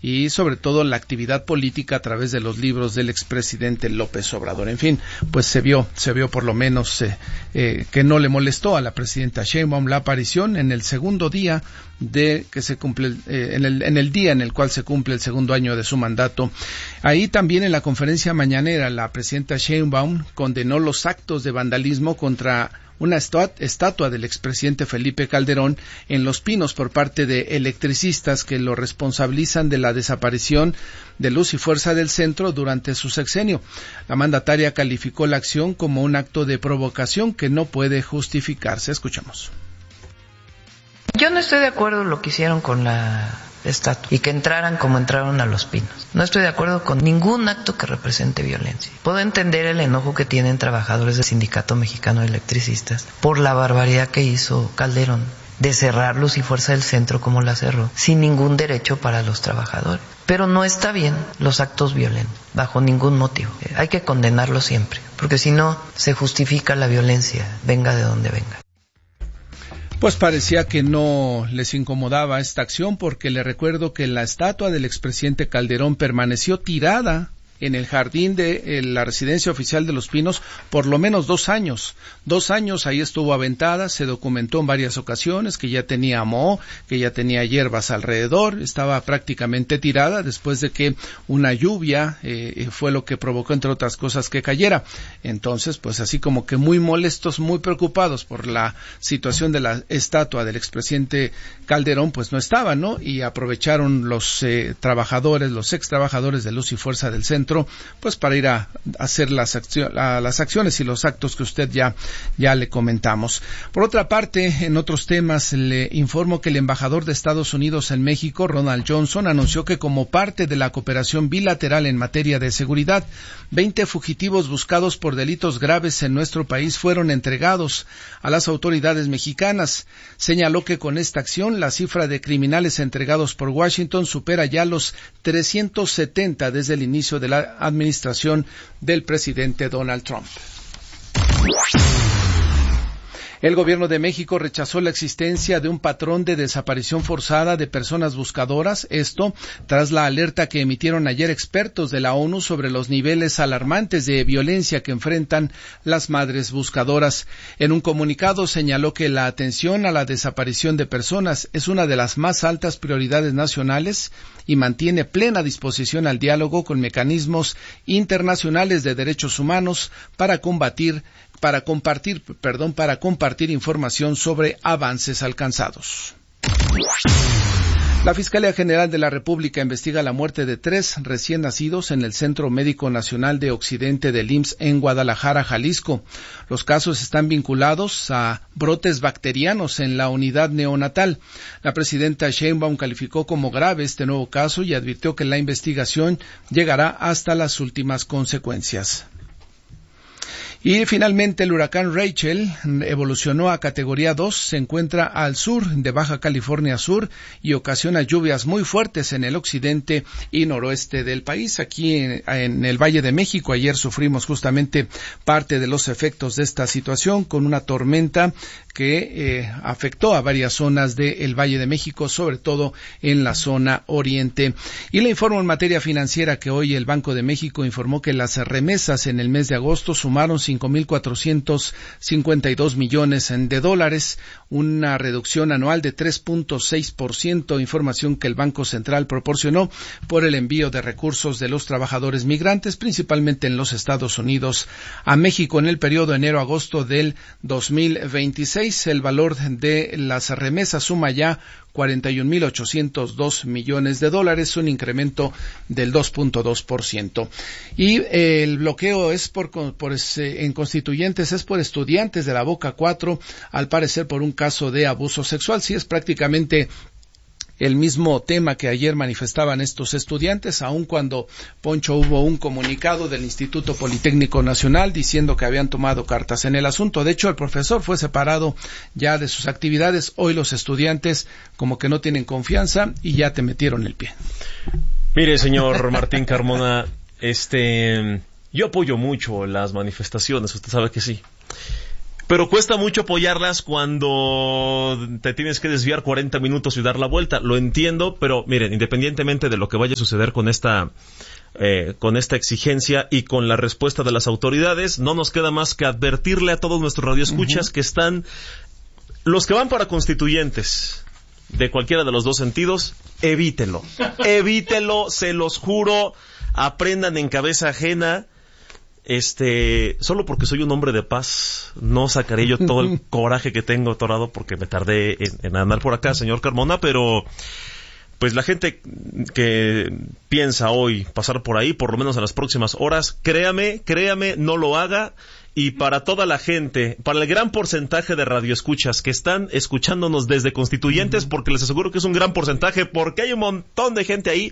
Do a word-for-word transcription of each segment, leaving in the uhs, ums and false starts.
y sobre todo la actividad política a través de los libros del expresidente López Obrador. En fin, pues se vio, se vio por lo menos eh, eh, que no le molestó a la presidenta Sheinbaum la aparición en el segundo día de que se cumple eh, en el en el día en el cual se cumple el segundo año de su mandato. Ahí también en la conferencia mañanera la presidenta Sheinbaum condenó los actos de vandalismo contra una estatua del expresidente Felipe Calderón en Los Pinos por parte de electricistas que lo responsabilizan de la desaparición de Luz y Fuerza del Centro durante su sexenio. La mandataria calificó la acción como un acto de provocación que no puede justificarse. Escuchamos. Yo no estoy de acuerdo en lo que hicieron con la estatua y que entraran como entraron a Los Pinos. No estoy de acuerdo con ningún acto que represente violencia. Puedo entender el enojo que tienen trabajadores del Sindicato Mexicano de Electricistas por la barbaridad que hizo Calderón de cerrar Luz y Fuerza del Centro como la cerró, sin ningún derecho para los trabajadores. Pero no está bien los actos violentos, bajo ningún motivo. Hay que condenarlos siempre, porque si no se justifica la violencia, venga de donde venga. Pues parecía que no les incomodaba esta acción, porque le recuerdo que la estatua del expresidente Calderón permaneció tirada en el jardín de eh, la residencia oficial de Los Pinos por lo menos dos años. Dos años ahí estuvo aventada, se documentó en varias ocasiones que ya tenía moho, que ya tenía hierbas alrededor, estaba prácticamente tirada después de que una lluvia eh, fue lo que provocó, entre otras cosas, que cayera. Entonces, pues así como que muy molestos, muy preocupados por la situación de la estatua del expresidente Calderón, pues no estaban, ¿no? Y aprovecharon los eh, trabajadores, los ex trabajadores de Luz y Fuerza del Centro, pues para ir a hacer las, accio- a las acciones y los actos que usted ya, ya le comentamos. Por otra parte, en otros temas, le informo que el embajador de Estados Unidos en México, Ronald Johnson, anunció que como parte de la cooperación bilateral en materia de seguridad, veinte fugitivos buscados por delitos graves en nuestro país fueron entregados a las autoridades mexicanas. Señaló que con esta acción la cifra de criminales entregados por Washington supera ya los trescientos setenta desde el inicio de la administración del presidente Donald Trump. El gobierno de México rechazó la existencia de un patrón de desaparición forzada de personas buscadoras, esto tras la alerta que emitieron ayer expertos de la ONU sobre los niveles alarmantes de violencia que enfrentan las madres buscadoras. En un comunicado señaló que la atención a la desaparición de personas es una de las más altas prioridades nacionales y mantiene plena disposición al diálogo con mecanismos internacionales de derechos humanos para combatir para compartir, perdón, para compartir información sobre avances alcanzados. La Fiscalía General de la República investiga la muerte de tres recién nacidos en el Centro Médico Nacional de Occidente del I M S S en Guadalajara, Jalisco. Los casos están vinculados a brotes bacterianos en la unidad neonatal. La presidenta Sheinbaum calificó como grave este nuevo caso y advirtió que la investigación llegará hasta las últimas consecuencias. Y finalmente el huracán Rachel evolucionó a categoría dos, se encuentra al sur de Baja California Sur y ocasiona lluvias muy fuertes en el occidente y noroeste del país. Aquí en, en el Valle de México ayer sufrimos justamente parte de los efectos de esta situación con una tormenta que eh, afectó a varias zonas del Valle de México, sobre todo en la zona oriente. Y le informo en materia financiera que hoy el Banco de México informó que las remesas en el mes de agosto sumaron cinco mil cuatrocientos cincuenta y dos millones de dólares, una reducción anual de tres punto seis por ciento, información que el Banco Central proporcionó por el envío de recursos de los trabajadores migrantes, principalmente en los Estados Unidos, a México en el periodo enero-agosto del dos mil veintiséis. El valor de las remesas suma ya cuarenta y un mil ochocientos dos millones de dólares, un incremento del dos punto dos por ciento. Y eh, el bloqueo es por, por eh, en Constituyentes, es por estudiantes de la Boca cuatro, al parecer por un caso de abuso sexual. Sí, es prácticamente el mismo tema que ayer manifestaban estos estudiantes, aun cuando, Poncho, hubo un comunicado del Instituto Politécnico Nacional diciendo que habían tomado cartas en el asunto. De hecho, el profesor fue separado ya de sus actividades. Hoy los estudiantes como que no tienen confianza y ya te metieron el pie. Mire, señor Martín Carmona, este, yo apoyo mucho las manifestaciones, usted sabe que sí. pero cuesta mucho apoyarlas cuando te tienes que desviar cuarenta minutos y dar la vuelta. Lo entiendo, pero miren, independientemente de lo que vaya a suceder con esta eh, con esta exigencia y con la respuesta de las autoridades, no nos queda más que advertirle a todos nuestros radioescuchas uh-huh. que están, los que van para constituyentes, de cualquiera de los dos sentidos, evítelo, evítelo, se los juro, aprendan en cabeza ajena. Este, solo porque soy un hombre de paz, no sacaré yo todo el coraje que tengo atorado porque me tardé en, en andar por acá, señor Carmona, pero pues la gente que piensa hoy pasar por ahí, por lo menos en las próximas horas, créame, créame, no lo haga. Y para toda la gente, para el gran porcentaje de radioescuchas que están escuchándonos desde Constituyentes, porque les aseguro que es un gran porcentaje, porque hay un montón de gente ahí,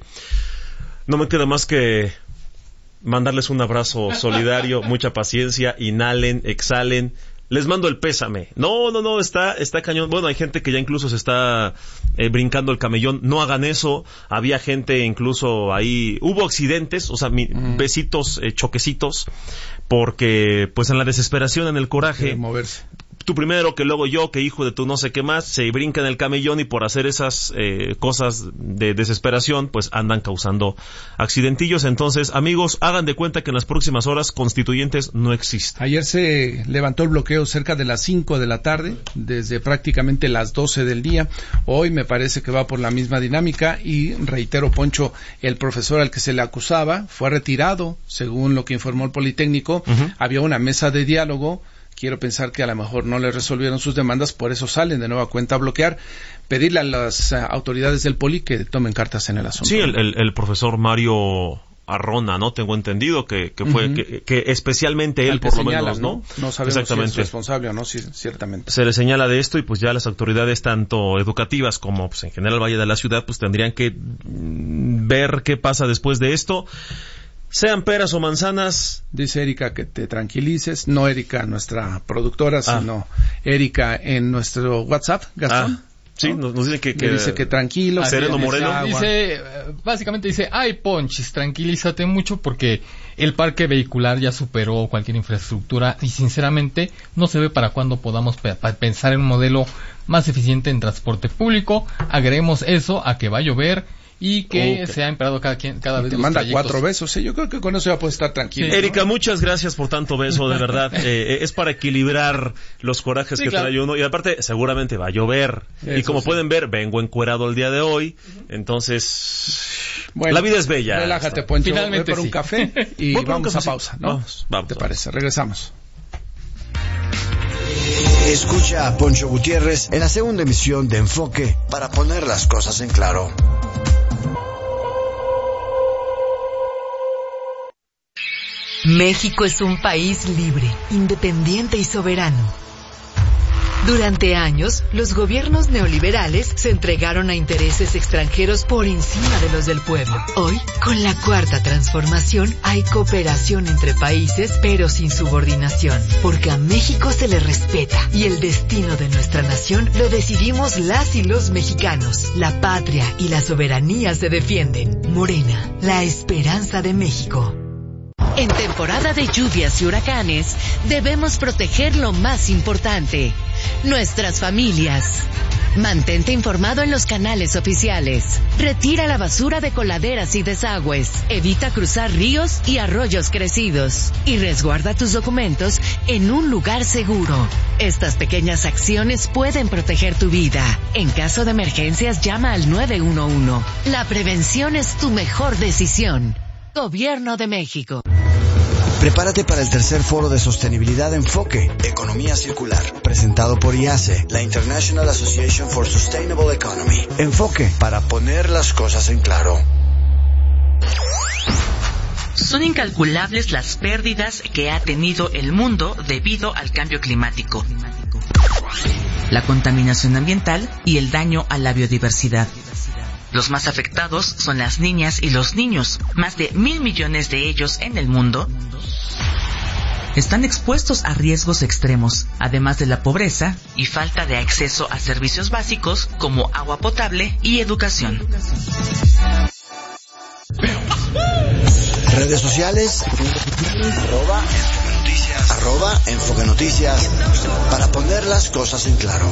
no me queda más que mandarles un abrazo solidario, mucha paciencia, inhalen, exhalen, les mando el pésame. No, no, no, está está cañón. Bueno, hay gente que ya incluso se está eh, brincando el camellón. No hagan eso. Había gente incluso ahí, hubo accidentes, o sea, mi, mm. besitos, eh, choquecitos, porque pues en la desesperación, en el coraje, de moverse. Tú primero, que luego yo, que hijo de tu no sé qué más, se brinca en el camellón y por hacer esas eh, cosas de desesperación, pues andan causando accidentillos. Entonces, amigos, hagan de cuenta que en las próximas horas Constituyentes no existe. Ayer se levantó el bloqueo cerca de las cinco de la tarde, desde prácticamente las doce del día. Hoy me parece que va por la misma dinámica y, reitero, Poncho, el profesor al que se le acusaba fue retirado, según lo que informó el Politécnico. Uh-huh. Había una mesa de diálogo. Quiero pensar que a lo mejor no le resolvieron sus demandas, por eso salen de nueva cuenta a bloquear. Pedirle a las uh, autoridades del Poli que tomen cartas en el asunto. Sí, el, el, el profesor Mario Arrona, ¿no? Tengo entendido que, que fue, uh-huh. que, que especialmente él, por lo menos, ¿no? No sabemos Exactamente. si es responsable o no, sí, ciertamente. Se le señala de esto y pues ya las autoridades, tanto educativas como pues en general Valle de la Ciudad, pues tendrían que mm, ver qué pasa después de esto. Sean peras o manzanas. Dice Erika que te tranquilices. No Erika, nuestra productora, ah. sino Erika en nuestro WhatsApp, Gastón. Ah. Sí, ¿no? nos, nos dice que, que dice que tranquilo, sereno moreno. Dice, básicamente dice, ay Ponchis, tranquilízate mucho porque el parque vehicular ya superó cualquier infraestructura y sinceramente no se ve para cuándo podamos pe- pensar en un modelo más eficiente en transporte público. Agreguemos eso a que va a llover y que okay. se ha empeorado cada, quien, cada vez te los manda trayectos. cuatro besos, ¿eh? Yo creo que con eso ya puedes estar tranquilo. Sí. Erika, ¿no? muchas gracias por tanto beso, de verdad. eh, es para equilibrar los corajes sí, que claro. trae uno. Y aparte, seguramente va a llover. Eso y como sí. pueden ver, vengo encuerado el día de hoy. Entonces, bueno, la vida es bella. Relájate, Poncho. Finalmente Voy por sí. un café y vamos un café, a pausa, ¿no? Vamos, vamos. ¿Te vamos. parece? Regresamos. Escucha a Poncho Gutiérrez en la segunda emisión de Enfoque para poner las cosas en claro. México es un país libre, independiente y soberano. Durante años, los gobiernos neoliberales se entregaron a intereses extranjeros por encima de los del pueblo. Hoy, con la cuarta transformación, hay cooperación entre países, pero sin subordinación, porque a México se le respeta y el destino de nuestra nación lo decidimos las y los mexicanos. La patria y la soberanía se defienden. Morena, la esperanza de México. En temporada de lluvias y huracanes, debemos proteger lo más importante, nuestras familias. Mantente informado en los canales oficiales. Retira la basura de coladeras y desagües. Evita cruzar ríos y arroyos crecidos. Y resguarda tus documentos en un lugar seguro. Estas pequeñas acciones pueden proteger tu vida. En caso de emergencias, llama al nueve uno uno. La prevención es tu mejor decisión. Gobierno de México. Prepárate para el tercer foro de sostenibilidad Enfoque, Economía Circular, presentado por I A C E, la International Association for Sustainable Economy. Enfoque, para poner las cosas en claro. Son incalculables las pérdidas que ha tenido el mundo debido al cambio climático, la contaminación ambiental y el daño a la biodiversidad. Los más afectados son las niñas y los niños. Más de mil millones de ellos en el mundo están expuestos a riesgos extremos, además de la pobreza y falta de acceso a servicios básicos como agua potable y educación. Redes sociales, arroba Noticias. Arroba Enfoque Noticias. Para poner las cosas en claro.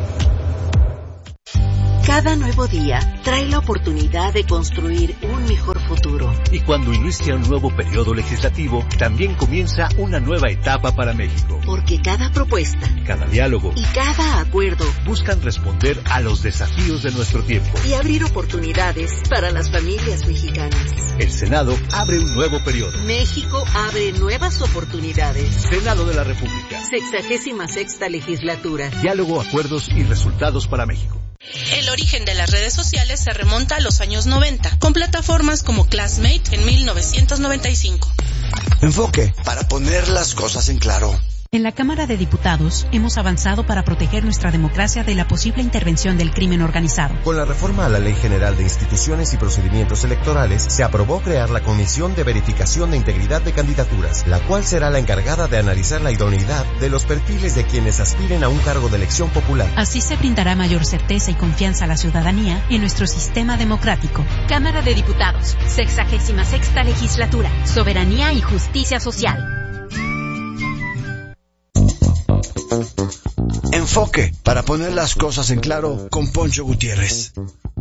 Cada nuevo día trae la oportunidad de construir un mejor futuro. Y cuando inicia un nuevo periodo legislativo, también comienza una nueva etapa para México. Porque cada propuesta, cada diálogo y cada acuerdo buscan responder a los desafíos de nuestro tiempo y abrir oportunidades para las familias mexicanas. El Senado abre un nuevo periodo. México abre nuevas oportunidades. Senado de la República. Sexagésima sexta legislatura. Diálogo, acuerdos y resultados para México. El origen de las redes sociales se remonta a los años noventa, con plataformas como Classmate en mil novecientos noventa y cinco. Enfoque, para poner las cosas en claro. En la Cámara de Diputados hemos avanzado para proteger nuestra democracia de la posible intervención del crimen organizado. Con la reforma a la Ley General de Instituciones y Procedimientos Electorales, se aprobó crear la Comisión de Verificación de Integridad de Candidaturas, la cual será la encargada de analizar la idoneidad de los perfiles de quienes aspiren a un cargo de elección popular. Así se brindará mayor certeza y confianza a la ciudadanía en nuestro sistema democrático. Cámara de Diputados, sexagésima sexta legislatura, soberanía y justicia social. Enfoque, para poner las cosas en claro, con Poncho Gutiérrez.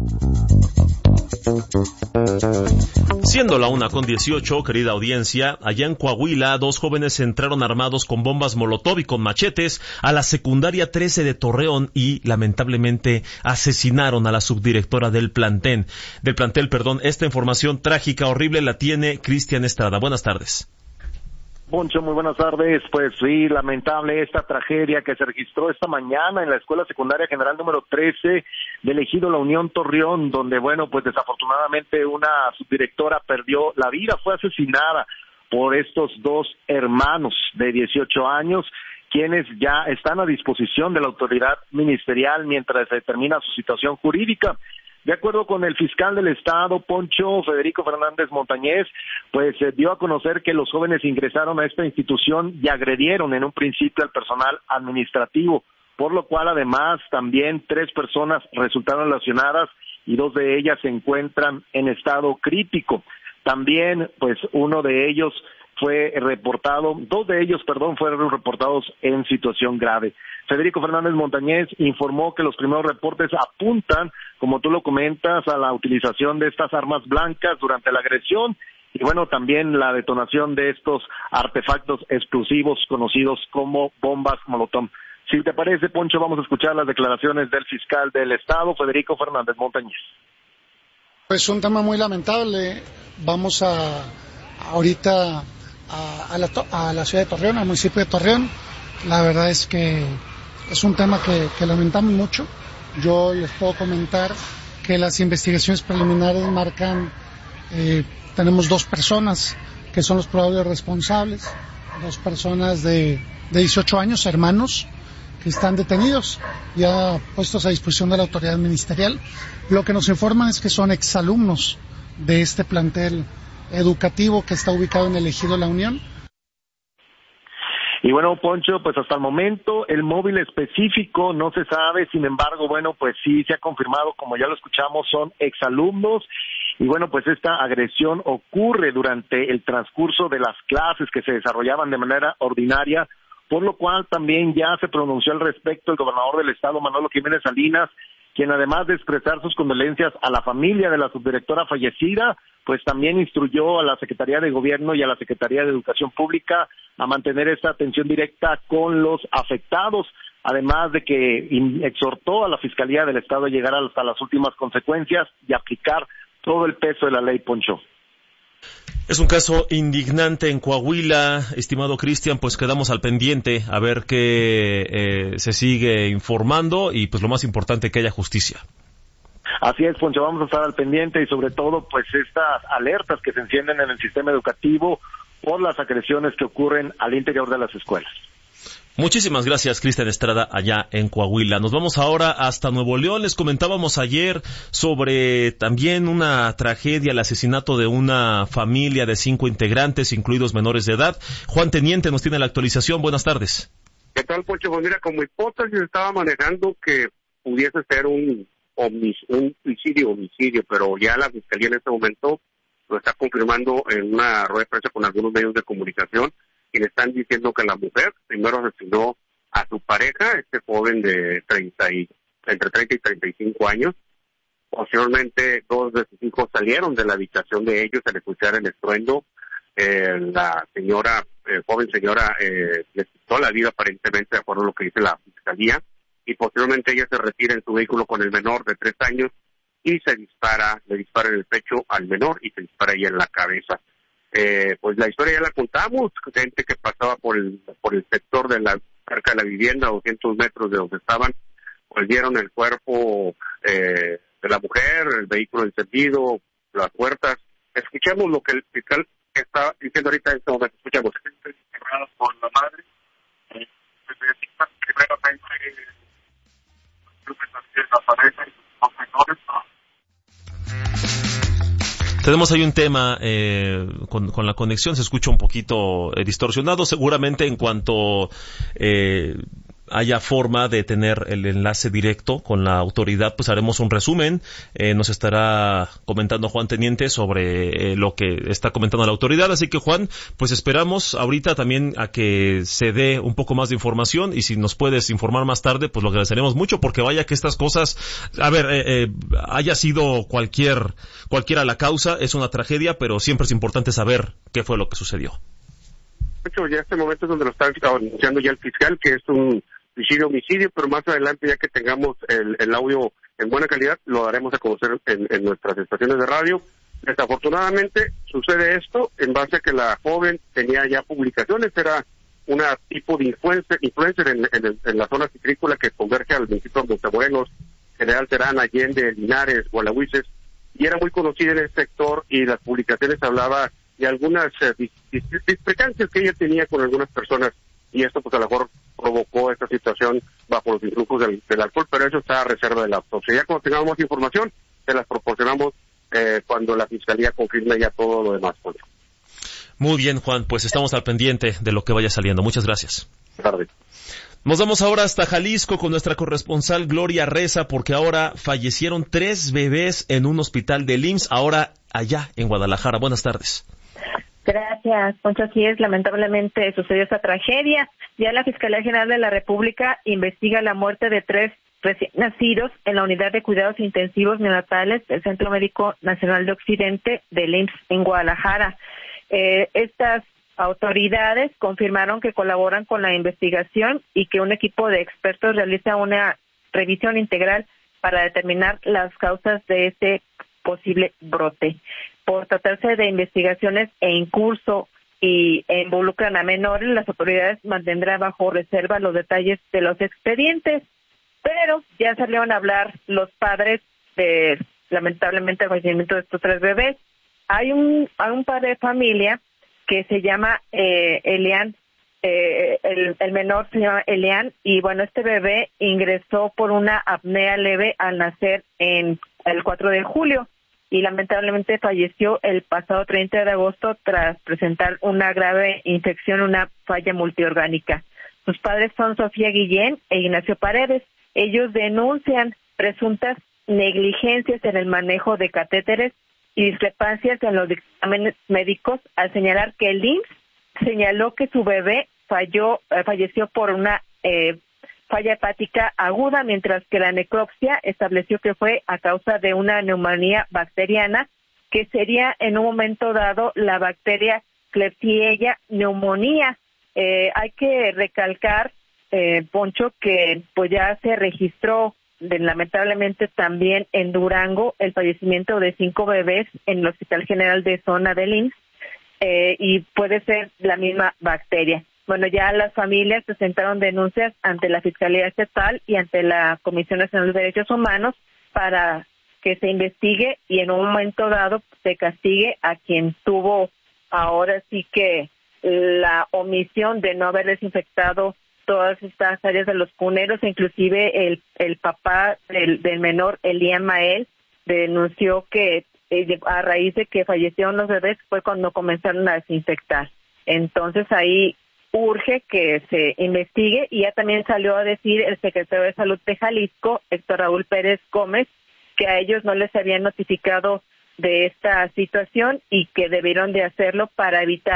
Siendo la una con dieciocho, querida audiencia, allá en Coahuila, dos jóvenes entraron armados con bombas molotov y con machetes a la secundaria trece de Torreón y, lamentablemente, asesinaron a la subdirectora del plantel. Del plantel, perdón. Esta información trágica, horrible, la tiene Cristian Estrada. Buenas tardes. Poncho, muy buenas tardes. Pues sí, lamentable esta tragedia que se registró esta mañana en la Escuela Secundaria General número trece del Ejido La Unión Torreón, donde, bueno, pues desafortunadamente una subdirectora perdió la vida, fue asesinada por estos dos hermanos de dieciocho años, quienes ya están a disposición de la autoridad ministerial mientras se determina su situación jurídica. De acuerdo con el fiscal del Estado, Poncho Federico Fernández Montañez, pues eh, dio a conocer que los jóvenes ingresaron a esta institución y agredieron en un principio al personal administrativo, por lo cual además también tres personas resultaron lesionadas y dos de ellas se encuentran en estado crítico. También, pues uno de ellos fue reportado, dos de ellos, perdón, fueron reportados en situación grave. Federico Fernández Montañez informó que los primeros reportes apuntan, como tú lo comentas, a la utilización de estas armas blancas durante la agresión y, bueno, también la detonación de estos artefactos explosivos conocidos como bombas molotov. Si te parece, Poncho, vamos a escuchar las declaraciones del fiscal del Estado, Federico Fernández Montañez. Pues un tema muy lamentable. Vamos a ahorita a, a, la, a la ciudad de Torreón, al municipio de Torreón. La verdad es que es un tema que, que lamentamos mucho. Yo les puedo comentar que las investigaciones preliminares marcan, eh, tenemos dos personas que son los probables responsables, dos personas de, de dieciocho años, hermanos, que están detenidos, ya puestos a disposición de la autoridad ministerial. Lo que nos informan es que son exalumnos de este plantel educativo que está ubicado en el Ejido La Unión. Y bueno, Poncho, pues hasta el momento el móvil específico no se sabe, sin embargo, bueno, pues sí se ha confirmado, como ya lo escuchamos, son exalumnos. Y bueno, pues esta agresión ocurre durante el transcurso de las clases que se desarrollaban de manera ordinaria, por lo cual también ya se pronunció al respecto el gobernador del estado, Manolo Jiménez Salinas, quien además de expresar sus condolencias a la familia de la subdirectora fallecida, pues también instruyó a la Secretaría de Gobierno y a la Secretaría de Educación Pública a mantener esta atención directa con los afectados, además de que exhortó a la Fiscalía del Estado a llegar hasta las últimas consecuencias y aplicar todo el peso de la ley, Poncho. Es un caso indignante en Coahuila, estimado Cristian, pues quedamos al pendiente a ver qué eh, se sigue informando y pues lo más importante, que haya justicia. Así es, Poncho, vamos a estar al pendiente y sobre todo pues estas alertas que se encienden en el sistema educativo por las agresiones que ocurren al interior de las escuelas. Muchísimas gracias, Cristian Estrada, allá en Coahuila. Nos vamos ahora hasta Nuevo León. Les comentábamos ayer sobre también una tragedia, el asesinato de una familia de cinco integrantes, incluidos menores de edad. Juan Teniente nos tiene la actualización. Buenas tardes. ¿Qué tal, Poncho? Pues mira, como hipótesis estaba manejando que pudiese ser un, homic- un suicidio homicidio, pero ya la Fiscalía en este momento lo está confirmando en una rueda de prensa con algunos medios de comunicación, y le están diciendo que la mujer primero asesinó a su pareja, este joven de treinta y, entre treinta y treinta y cinco años. Posteriormente, dos de sus hijos salieron de la habitación de ellos al escuchar el estruendo. Eh, la señora, eh, joven señora, eh, le quitó la vida aparentemente, de acuerdo a lo que dice la fiscalía, y posteriormente ella se retira en su vehículo con el menor de tres años y se dispara, le dispara en el pecho al menor y se dispara ella en la cabeza. Eh, pues la historia ya la contamos, gente que pasaba por el por el sector de la cerca de la vivienda, a doscientos metros de donde estaban, pues vieron el cuerpo eh, de la mujer, el vehículo encendido, las puertas. Escuchemos lo que el fiscal está diciendo ahorita en este momento. Escuchamos. Cerradas por la madre. Eh, primeramente, la pareja y los menores. Tenemos ahí un tema eh, con, con la conexión, se escucha un poquito eh, distorsionado. Seguramente en cuanto eh, haya forma de tener el enlace directo con la autoridad, pues haremos un resumen. Eh, nos estará comentando Juan Teniente sobre eh, lo que está comentando la autoridad. Así que, Juan, pues esperamos ahorita también a que se dé un poco más de información, y si nos puedes informar más tarde, pues lo agradeceremos mucho, porque vaya que estas cosas, a ver, eh, eh, haya sido cualquier cualquiera la causa, es una tragedia, pero siempre es importante saber qué fue lo que sucedió. De hecho, ya este momento es donde lo está anunciando ya el fiscal, que es un suicidio homicidio, pero más adelante, ya que tengamos el, el audio en buena calidad, lo daremos a conocer en, en nuestras estaciones de radio. Desafortunadamente sucede esto en base a que la joven tenía ya publicaciones, era una tipo de influencer, influencer en, en, en la zona citrícola que converge al municipio de Montemorelos, General Terán, Allende, Linares, Gualahuises, y era muy conocida en el sector, y las publicaciones hablaba de algunas eh, discrepancias que ella tenía con algunas personas, y esto pues a lo mejor provocó esta situación bajo los influjos del, del alcohol, pero eso está a reserva de la autopsia. Ya cuando tengamos más información, se las proporcionamos eh, cuando la Fiscalía confirme ya todo lo demás. Pues. Muy bien, Juan, pues estamos al pendiente de lo que vaya saliendo. Muchas gracias. Buenas tardes. Nos vamos ahora hasta Jalisco con nuestra corresponsal Gloria Reza, porque ahora fallecieron tres bebés en un hospital del I M S S, ahora allá en Guadalajara. Buenas tardes. Gracias, Poncho. Así es, lamentablemente sucedió esta tragedia. Ya la Fiscalía General de la República investiga la muerte de tres recién nacidos en la Unidad de Cuidados Intensivos Neonatales del Centro Médico Nacional de Occidente del I M S S en Guadalajara. Eh, estas autoridades confirmaron que colaboran con la investigación y que un equipo de expertos realiza una revisión integral para determinar las causas de este posible brote. Por tratarse de investigaciones en curso y e involucran a menores, las autoridades mantendrán bajo reserva los detalles de los expedientes, pero ya salieron a hablar los padres de, lamentablemente, el fallecimiento de estos tres bebés. Hay un, hay un padre de familia que se llama eh, Elian, eh, el, el menor se llama Elian, y bueno, este bebé ingresó por una apnea leve al nacer en el cuatro de julio. Y lamentablemente falleció el pasado treinta de agosto tras presentar una grave infección, una falla multiorgánica. Sus padres son Sofía Guillén e Ignacio Paredes. Ellos denuncian presuntas negligencias en el manejo de catéteres y discrepancias en los dictámenes médicos, al señalar que el I M S S señaló que su bebé falló, eh, falleció por una eh, falla hepática aguda, mientras que la necropsia estableció que fue a causa de una neumonía bacteriana, que sería en un momento dado la bacteria Klebsiella pneumonia. Eh, hay que recalcar, eh, Poncho, que pues ya se registró de, lamentablemente también en Durango el fallecimiento de cinco bebés en el Hospital General de Zona del I M S S, eh, y puede ser la misma bacteria. Bueno, ya las familias presentaron denuncias ante la Fiscalía Estatal y ante la Comisión Nacional de Derechos Humanos para que se investigue y en un momento dado se castigue a quien tuvo ahora sí que la omisión de no haber desinfectado todas estas áreas de los cuneros. Inclusive el, el papá del, del menor, Elian Mael, denunció que eh, a raíz de que fallecieron los bebés fue cuando comenzaron a desinfectar. Entonces ahí urge que se investigue, y ya también salió a decir el secretario de Salud de Jalisco, Héctor Raúl Pérez Gómez, que a ellos no les habían notificado de esta situación y que debieron de hacerlo para evitar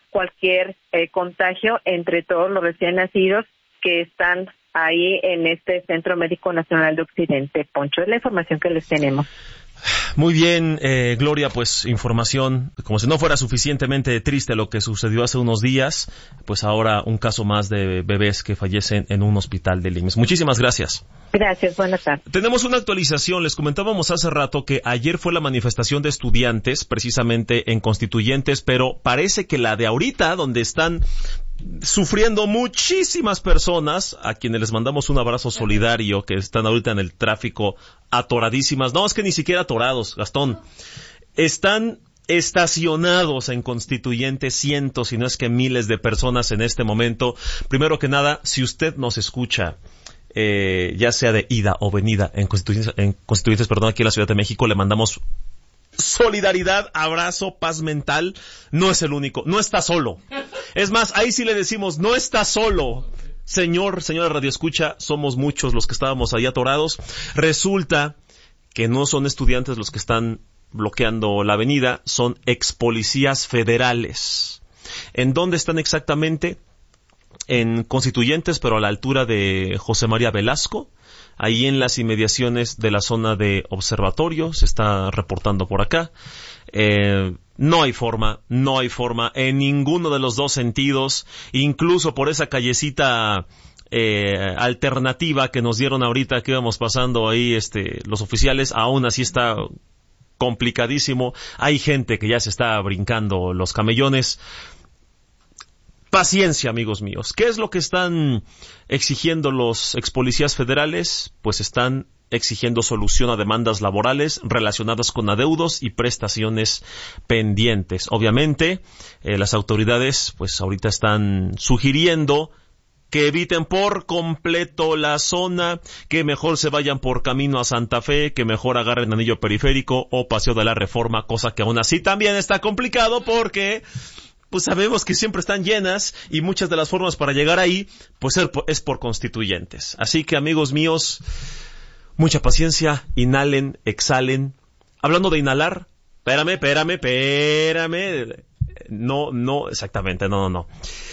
cualquier eh, contagio entre todos los recién nacidos que están ahí en este Centro Médico Nacional de Occidente. Poncho, es la información que les tenemos. Muy bien, eh, Gloria, pues información, como si no fuera suficientemente triste lo que sucedió hace unos días, pues ahora un caso más de bebés que fallecen en un hospital de Lima. Muchísimas gracias. Gracias, buenas tardes. Tenemos una actualización, les comentábamos hace rato que ayer fue la manifestación de estudiantes, precisamente en Constituyentes, pero parece que la de ahorita, donde están sufriendo muchísimas personas, a quienes les mandamos un abrazo solidario, que están ahorita en el tráfico atoradísimas, no, es que ni siquiera atorados, Gastón, están estacionados en Constituyentes cientos, si no es que miles de personas en este momento. Primero que nada, si usted nos escucha, eh, ya sea de ida o venida en Constituyentes, en Constituyentes, perdón, aquí en la Ciudad de México, le mandamos solidaridad, abrazo, paz mental. No es el único, no está solo. Es más, ahí sí le decimos, no está solo. Señor, señora Radio Escucha, somos muchos los que estábamos ahí atorados. Resulta que no son estudiantes los que están bloqueando la avenida, son ex policías federales. ¿En dónde están exactamente? En Constituyentes, pero a la altura de José María Velasco. Ahí en las inmediaciones de la zona de observatorio, se está reportando por acá. Eh, no hay forma, no hay forma en ninguno de los dos sentidos, incluso por esa callecita eh, alternativa que nos dieron ahorita que íbamos pasando ahí este los oficiales, aún así está complicadísimo. Hay gente que ya se está brincando los camellones. Paciencia, amigos míos. ¿Qué es lo que están exigiendo los ex policías federales? Pues están exigiendo solución a demandas laborales relacionadas con adeudos y prestaciones pendientes. Obviamente, eh, las autoridades, pues ahorita están sugiriendo que eviten por completo la zona, que mejor se vayan por camino a Santa Fe, que mejor agarren Anillo Periférico o Paseo de la Reforma, cosa que aún así también está complicado porque pues sabemos que siempre están llenas y muchas de las formas para llegar ahí pues es por Constituyentes. Así que, amigos míos, mucha paciencia, inhalen, exhalen. Hablando de inhalar, espérame, espérame, espérame. No, no, exactamente, no, no, no.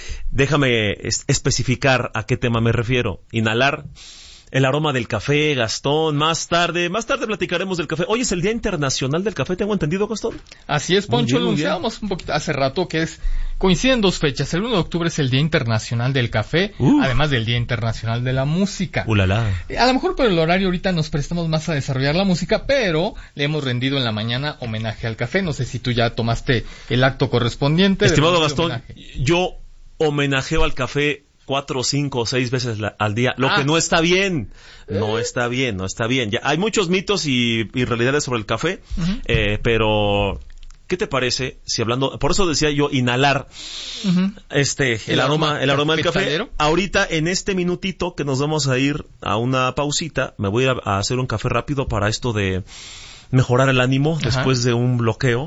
Déjame es- especificar a qué tema me refiero. Inhalar el aroma del café, Gastón. Más tarde, más tarde platicaremos del café. Hoy es el Día Internacional del Café, ¿tengo entendido, Gastón? Así es, Poncho, lo anunciábamos un poquito hace rato que es, coinciden dos fechas. El uno de octubre es el Día Internacional del Café, uh. además del Día Internacional de la Música. Ulala. A lo mejor por el horario ahorita nos prestamos más a desarrollar la música, pero le hemos rendido en la mañana homenaje al café. No sé si tú ya tomaste el acto correspondiente. Estimado Gastón, homenaje. Yo homenajeo al café cuatro, cinco o seis veces la, al día, lo ah. que no está bien, no está bien, no está bien. Ya hay muchos mitos y, y realidades sobre el café, uh-huh. eh, pero ¿qué te parece si hablando, por eso decía yo inhalar uh-huh. este el, el aroma, aroma, el aroma del café? Ahorita en este minutito que nos vamos a ir a una pausita, me voy a, a hacer un café rápido para esto de mejorar el ánimo uh-huh. después de un bloqueo.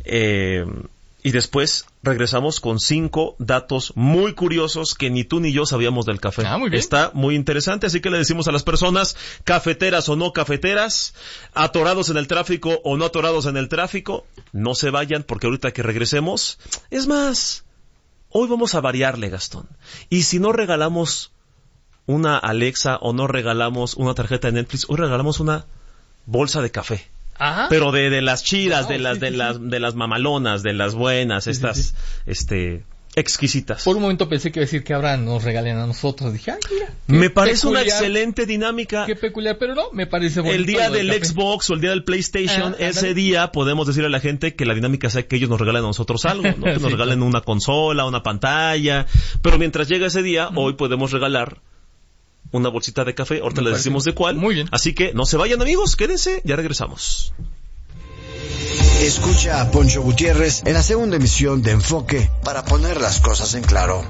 Eh, Y después regresamos con cinco datos muy curiosos que ni tú ni yo sabíamos del café. Ah, muy bien. Está muy interesante, así que le decimos a las personas, cafeteras o no cafeteras, atorados en el tráfico o no atorados en el tráfico, no se vayan porque ahorita que regresemos, es más, hoy vamos a variarle, Gastón. Y si no regalamos una Alexa o no regalamos una tarjeta de Netflix, hoy regalamos una bolsa de café. Ajá. Pero de, de las chidas, no, de las, sí, de sí, las, sí. de las mamalonas, de las buenas, sí, estas, sí, sí. este, exquisitas. Por un momento pensé que iba a decir que ahora nos regalen a nosotros. Dije, ay, mira. Me parece peculiar, una excelente dinámica. Qué peculiar, pero no, me parece bonito. El día del café. Xbox o el día del PlayStation, ah, ese día podemos decirle a la gente que la dinámica sea que ellos nos regalen a nosotros algo, ¿no? Que nos sí, regalen una consola, una pantalla. Pero mientras llega ese día, mm. hoy podemos regalar una bolsita de café, ahorita les decimos de cuál. Muy bien. Así que no se vayan, amigos, quédense, ya regresamos. Escucha a Poncho Gutiérrez en la segunda emisión de Enfoque para poner las cosas en claro.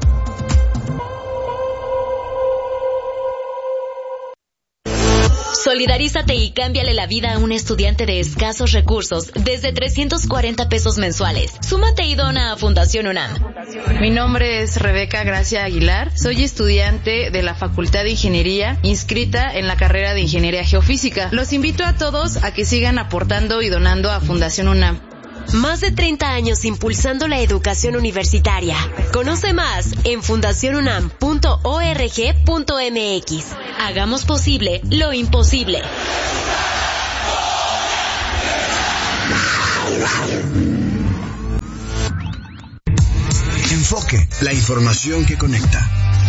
Solidarízate y cámbiale la vida a un estudiante de escasos recursos desde trescientos cuarenta pesos mensuales. Súmate y dona a Fundación UNAM. Mi nombre es Rebeca Gracia Aguilar. Soy estudiante de la Facultad de Ingeniería, inscrita en la carrera de Ingeniería Geofísica. Los invito a todos a que sigan aportando y donando a Fundación UNAM. Más de treinta años impulsando la educación universitaria. Conoce más en fundación unam punto org punto mx. Hagamos posible lo imposible. Enfoque, la información que conecta.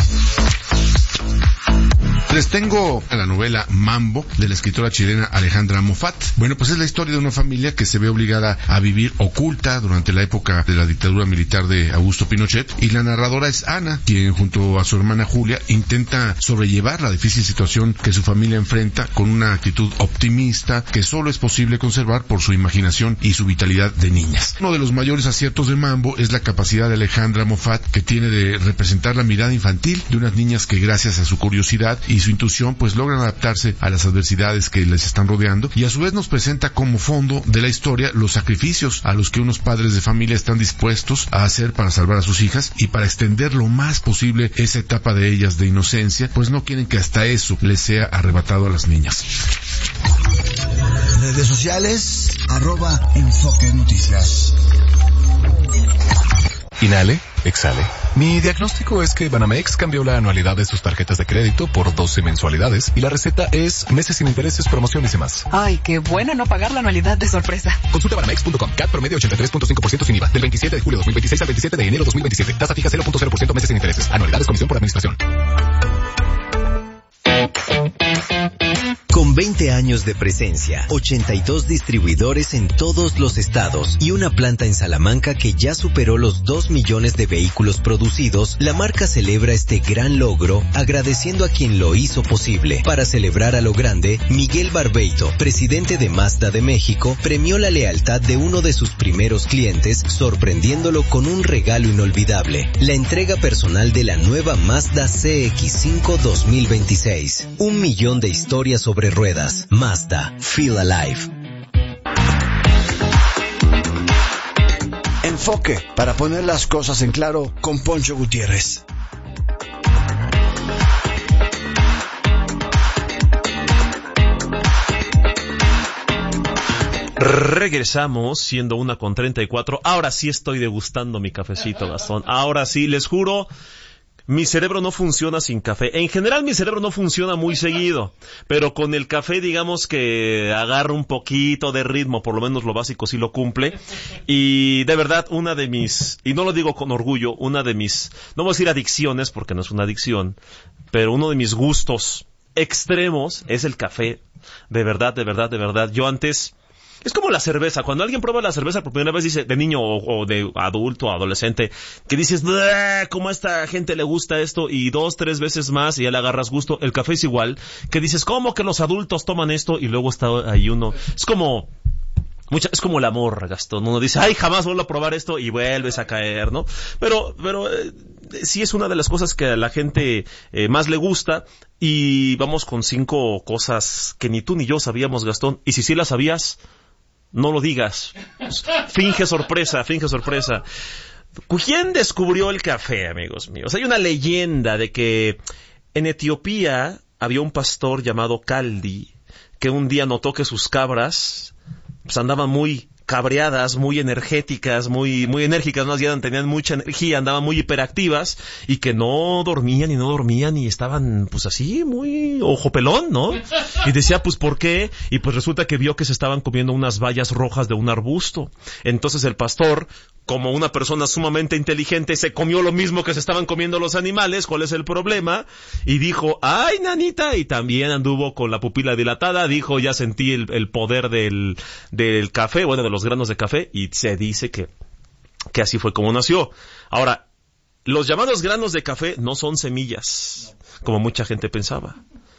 Les tengo a la novela Mambo, de la escritora chilena Alejandra Moffat. Bueno, pues es la historia de una familia que se ve obligada a vivir oculta durante la época de la dictadura militar de Augusto Pinochet, y la narradora es Ana, quien junto a su hermana Julia intenta sobrellevar la difícil situación que su familia enfrenta con una actitud optimista que solo es posible conservar por su imaginación y su vitalidad de niñas. Uno de los mayores aciertos de Mambo es la capacidad de Alejandra Moffat que tiene de representar la mirada infantil de unas niñas que, gracias a su curiosidad y su intuición, pues logran adaptarse a las adversidades que les están rodeando, y a su vez nos presenta como fondo de la historia los sacrificios a los que unos padres de familia están dispuestos a hacer para salvar a sus hijas y para extender lo más posible esa etapa de ellas de inocencia, pues no quieren que hasta eso les sea arrebatado a las niñas. Redes sociales, arroba Enfoque Noticias. Inhale, exhale. Mi diagnóstico es que Banamex cambió la anualidad de sus tarjetas de crédito por doce mensualidades y la receta es meses sin intereses, promociones y más. Ay, qué bueno no pagar la anualidad de sorpresa. Consulta banamex punto com. C A T promedio ochenta y tres punto cinco por ciento sin I V A. Del veintisiete de julio de dos mil veintiséis al veintisiete de enero de dos mil veintisiete. Tasa fija cero punto cero por ciento meses sin intereses. Anualidades comisión por administración. Con veinte años de presencia, ochenta y dos distribuidores en todos los estados y una planta en Salamanca que ya superó los dos millones de vehículos producidos, la marca celebra este gran logro agradeciendo a quien lo hizo posible. Para celebrar a lo grande, Miguel Barbeito, presidente de Mazda de México, premió la lealtad de uno de sus primeros clientes, sorprendiéndolo con un regalo inolvidable: la entrega personal de la nueva Mazda C X cinco dos mil veintiséis. Un millón de historias sobre ruedas. Mazda. Feel alive. Enfoque, para poner las cosas en claro, con Poncho Gutiérrez. Regresamos siendo una con treinta y cuatro. Ahora sí estoy degustando mi cafecito, Gastón. Ahora sí, les juro, mi cerebro no funciona sin café. En general mi cerebro no funciona muy seguido, pero con el café digamos que agarra un poquito de ritmo, por lo menos lo básico sí lo cumple. Y de verdad, una de mis, y no lo digo con orgullo, una de mis, no voy a decir adicciones porque no es una adicción, pero uno de mis gustos extremos es el café. De verdad, de verdad, de verdad. Yo antes... Es como la cerveza. Cuando alguien prueba la cerveza por primera vez, dice, de niño o, o de adulto o adolescente, que dices, ¿cómo a esta gente le gusta esto? Y dos, tres veces más y ya le agarras gusto. El café es igual. Que dices, ¿cómo que los adultos toman esto? Y luego está ahí uno. Es como... Mucha, es como el amor, Gastón. Uno dice, ay, jamás vuelvo a probar esto y vuelves a caer, ¿no? Pero, pero eh, sí es una de las cosas que a la gente eh, más le gusta. Y vamos con cinco cosas que ni tú ni yo sabíamos, Gastón. Y si sí las sabías, no lo digas. Finge sorpresa, finge sorpresa. ¿Quién descubrió el café, amigos míos? Hay una leyenda de que en Etiopía había un pastor llamado Caldi que un día notó que sus cabras pues andaban muy cabreadas, muy energéticas, muy muy enérgicas, más bien tenían mucha energía, andaban muy hiperactivas y que no dormían y no dormían y estaban pues así muy ojo pelón, ¿no? Y decía, pues ¿por qué? Y pues resulta que vio que se estaban comiendo unas bayas rojas de un arbusto. Entonces el pastor, como una persona sumamente inteligente, se comió lo mismo que se estaban comiendo los animales. ¿Cuál es el problema? Y dijo, ¡ay, nanita! Y también anduvo con la pupila dilatada. Dijo, ya sentí el, el poder del, del café, bueno, de los granos de café. Y se dice que, que así fue como nació. Ahora, los llamados granos de café no son semillas, como mucha gente pensaba.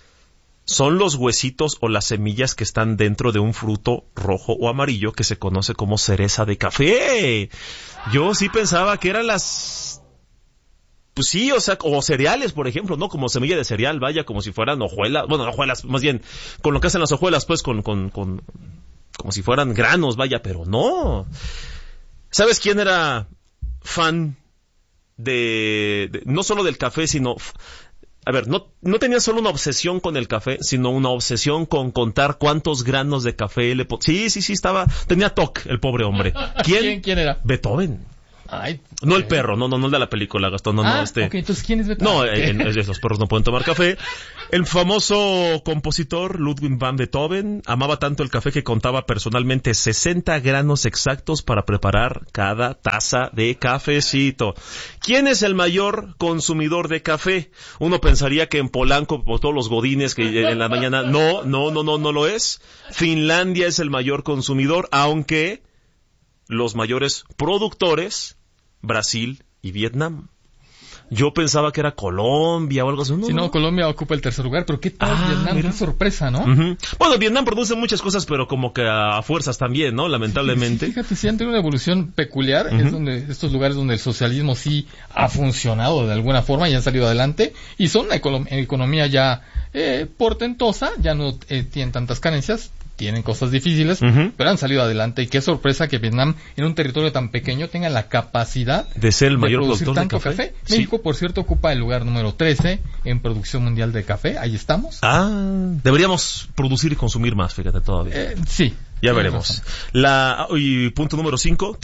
Son los huesitos o las semillas que están dentro de un fruto rojo o amarillo que se conoce como cereza de café. Yo sí pensaba que eran las... Pues sí, o sea, o cereales, por ejemplo, ¿no? Como semilla de cereal, vaya, como si fueran hojuelas, bueno, hojuelas, más bien, con lo que hacen las hojuelas, pues, con, con, con, como si fueran granos, vaya, pero no. ¿Sabes quién era fan de, de no solo del café, sino a ver, no, no tenía solo una obsesión con el café, sino una obsesión con contar cuántos granos de café le... Po- sí, sí, sí, estaba... Tenía T O C, el pobre hombre. ¿Quién? ¿Quién, quién era? Beethoven. Ay, no el perro, no, no, no el de la película, Gastón, no, ah, no, este... ok, entonces, ¿quién es Beethoven? No, en, en, los perros no pueden tomar café. El famoso compositor Ludwig van Beethoven amaba tanto el café que contaba personalmente sesenta granos exactos para preparar cada taza de cafecito. ¿Quién es el mayor consumidor de café? Uno pensaría que en Polanco, por todos los godines que en la mañana, no, no, no, no, no lo es. Finlandia es el mayor consumidor, aunque los mayores productores, Brasil y Vietnam. Yo pensaba que era Colombia o algo así. No, si no, no, Colombia ocupa el tercer lugar, pero ¿qué tal ah, Vietnam? Mira. Qué sorpresa, ¿no? Uh-huh. Bueno, Vietnam produce muchas cosas, pero como que a fuerzas también, ¿no? Lamentablemente. Sí, fíjate, sí han tenido una evolución peculiar, uh-huh. es donde estos lugares donde el socialismo sí ha funcionado de alguna forma y han salido adelante, y son una econom- economía ya eh, portentosa, ya no eh, tienen tantas carencias, tienen cosas difíciles, uh-huh. pero han salido adelante, y qué sorpresa que Vietnam, en un territorio tan pequeño, tenga la capacidad de ser el mayor de producir productor tanto de café. café. Sí. México, por cierto, ocupa el lugar número trece en producción mundial de café, ahí estamos. Ah, deberíamos producir y consumir más, fíjate, todavía. Eh, sí. Ya veremos. La, y punto número cinco,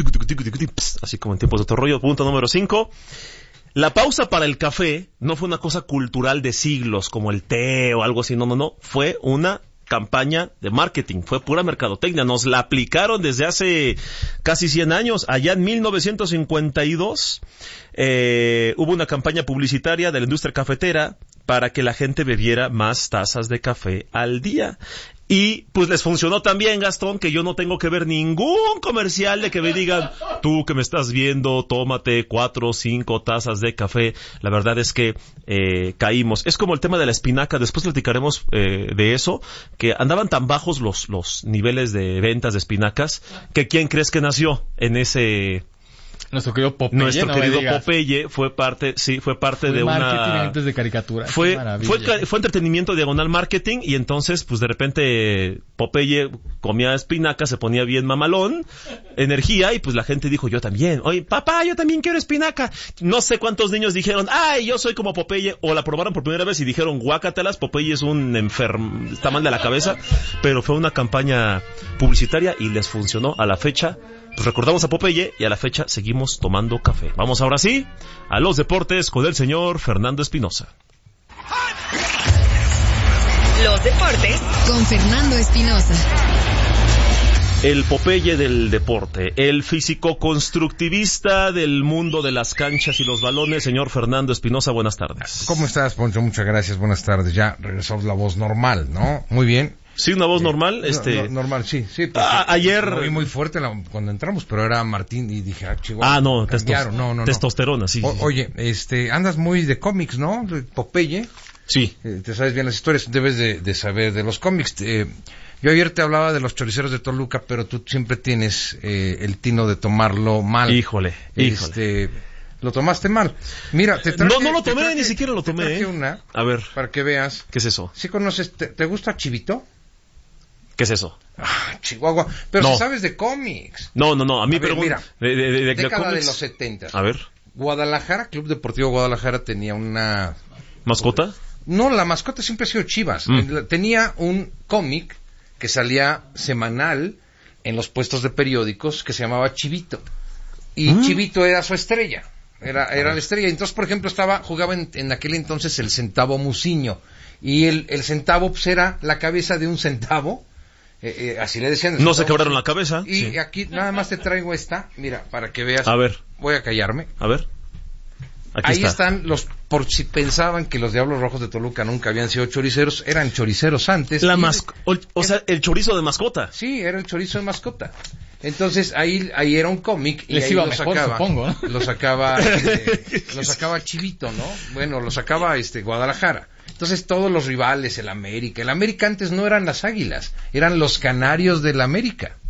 así como en tiempos de otro rollo, punto número cinco. La pausa para el café no fue una cosa cultural de siglos, como el té o algo así, no, no, no, fue una campaña de marketing, fue pura mercadotecnia, nos la aplicaron desde hace casi cien años, allá en mil novecientos cincuenta y dos eh, hubo una campaña publicitaria de la industria cafetera para que la gente bebiera más tazas de café al día. Y pues les funcionó tan bien, Gastón, que yo no tengo que ver ningún comercial de que me digan, tú que me estás viendo, tómate cuatro o cinco tazas de café. La verdad es que eh, caímos. Es como el tema de la espinaca, después platicaremos eh, de eso, que andaban tan bajos los, los niveles de ventas de espinacas, que ¿quién crees que nació en ese... Nuestro querido Popeye, Nuestro no querido me Popeye fue parte, sí, fue parte fue de marketing una... antes de caricatura. Fue, fue, fue entretenimiento diagonal marketing, y entonces, pues de repente, Popeye comía espinaca, se ponía bien mamalón, energía, y pues la gente dijo, yo también. Oye, papá, yo también quiero espinaca. No sé cuántos niños dijeron, ay, yo soy como Popeye, o la probaron por primera vez y dijeron, guácatelas, Popeye es un enfermo, está mal de la cabeza, pero fue una campaña publicitaria y les funcionó. A la fecha, pues recordamos a Popeye y a la fecha seguimos tomando café. Vamos ahora sí a los deportes con el señor Fernando Espinosa. Los deportes con Fernando Espinosa. El Popeye del deporte, el físico-constructivista del mundo de las canchas y los balones, señor Fernando Espinosa, buenas tardes. ¿Cómo estás, Poncho? Muchas gracias, buenas tardes. Ya regresó la voz normal, ¿no? Muy bien. Sí, una voz normal, eh, este... No, no, normal, sí, sí. Ah, ayer... Lo vi muy fuerte la, cuando entramos, pero era Martín y dije, ah, Chihuahua. Ah, no, testos, no, no, testosterona, sí. O, sí. Oye, este, andas muy de cómics, ¿no? De Popeye. Sí. Eh, te sabes bien las historias, debes de, de saber de los cómics. Eh, yo ayer te hablaba de los choriceros de Toluca, pero tú siempre tienes eh, el tino de tomarlo mal. Híjole, este, híjole. Lo tomaste mal. Mira, te traje... No, no lo tomé, traje, ni siquiera lo tomé. Te traje ¿eh? una, a ver. Para que veas. ¿Qué es eso? ¿Sí conoces? ¿Te, te gusta Chivito? ¿Qué es eso? Ah, Chihuahua. Pero no. si sabes de cómics. No, no, no. A mí, a ver, pero mira. De, de, de, de década de los setenta. A ver. Guadalajara, Club Deportivo Guadalajara tenía una... ¿Mascota? No, la mascota siempre ha sido Chivas. Mm. Tenía un cómic que salía semanal en los puestos de periódicos que se llamaba Chivito. Y mm. Chivito era su estrella. Era, era la estrella. Entonces, por ejemplo, estaba, jugaba en, en aquel entonces el centavo Muciño. Y el, el centavo pues, era la cabeza de un centavo. Eh, eh, así le decían. No se quebraron la cabeza. Y sí. aquí nada más te traigo esta. Mira, para que veas. A ver. Voy a callarme. A ver. Aquí Ahí está. están los, por si pensaban que los Diablos Rojos de Toluca nunca habían sido choriceros, eran choriceros antes. La masco- o, o sea, el chorizo de mascota. Sí, era el chorizo de mascota. Entonces ahí ahí era un cómic y les ahí iba lo mejor, sacaba, supongo, ¿no? lo sacaba, este, lo sacaba Chivito, ¿no? Bueno, lo sacaba este Guadalajara. Entonces todos los rivales, el América, el América antes no eran las Águilas, eran los Canarios del América.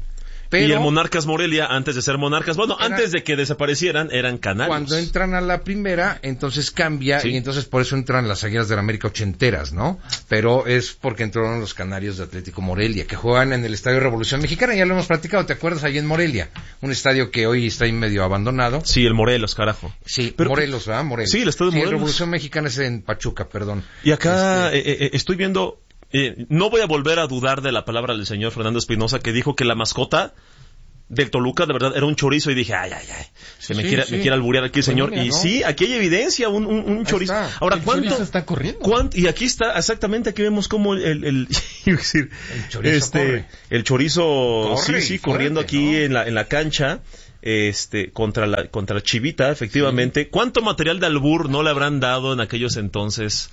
Pero y el Monarcas Morelia, antes de ser Monarcas, bueno, era, antes de que desaparecieran, eran Canarios. Cuando entran a la primera, entonces cambia, sí. y entonces por eso entran las Águilas de la América ochenteras, ¿no? Pero es porque entraron los Canarios de Atlético Morelia, que juegan en el Estadio Revolución Mexicana, ya lo hemos platicado, ¿te acuerdas? Allí en Morelia, un estadio que hoy está ahí medio abandonado. Sí, el Morelos, carajo. Sí, pero, Morelos, ¿verdad? Morelos. Sí, el Estadio sí, Morelos. La Revolución Mexicana es en Pachuca, perdón. Y acá este... eh, eh, estoy viendo, eh, no voy a volver a dudar de la palabra del señor Fernando Espinosa, que dijo que la mascota del Toluca de verdad era un chorizo, y dije, ay, ay, ay, se me, sí, quiere, sí. me quiere alburear aquí el señor. Mira, y ¿no? sí, aquí hay evidencia, un, un, un chorizo. Ahora, el ¿cuánto? chorizo está corriendo. ¿cuánto? Y aquí está, exactamente, aquí vemos como el, el, el, decir, el chorizo este, corre. El chorizo, corre sí, sí, corriendo fuerte, aquí ¿no? en la, en la cancha. Este, contra la, contra Chivita, efectivamente. Sí. ¿Cuánto material de albur no le habrán dado en aquellos entonces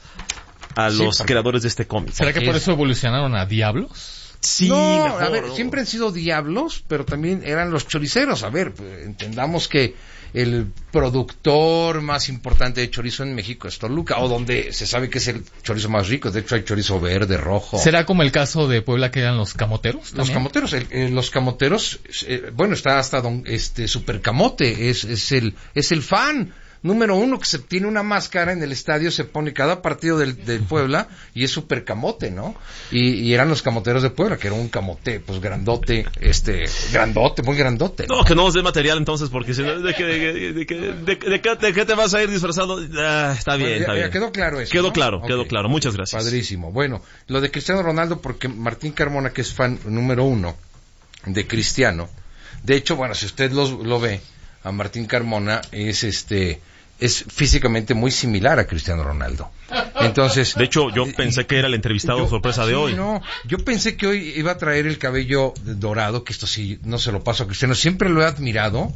a sí, los porque... creadores de este cómic? ¿Será que por eso evolucionaron a diablos? Sí, no, mejor, a ver, ¿no? siempre han sido diablos, pero también eran los choriceros. A ver, pues, entendamos que el productor más importante de chorizo en México es Toluca, o donde se sabe que es el chorizo más rico. De hecho, hay chorizo verde, rojo. ¿Será como el caso de Puebla, que eran los camoteros? ¿También? Los camoteros, el, eh, los camoteros, eh, bueno, está hasta don, este Super Camote, es, es el, es el fan número uno que se tiene una máscara en el estadio, se pone cada partido del, del Puebla y es Super Camote, ¿no? Y, y eran los camoteros de Puebla, que era un camote, pues grandote, este, grandote, muy grandote. No, no que no nos dé material entonces, porque si no, ¿de qué de, de, de, de, de, de, de, de te vas a ir disfrazado? Ah, está bien, bueno, está ya, bien. Ya quedó claro eso, Quedó ¿no? claro, okay. quedó claro. Muchas gracias. Padrísimo. Bueno, lo de Cristiano Ronaldo, porque Martín Carmona, que es fan número uno de Cristiano, de hecho, bueno, si usted lo, lo ve, a Martín Carmona es este... es físicamente muy similar a Cristiano Ronaldo. Entonces, de hecho, yo pensé que era el entrevistado yo, sorpresa de sí, hoy. No, yo pensé que hoy iba a traer el cabello dorado, que esto sí no se lo paso a Cristiano. Siempre lo he admirado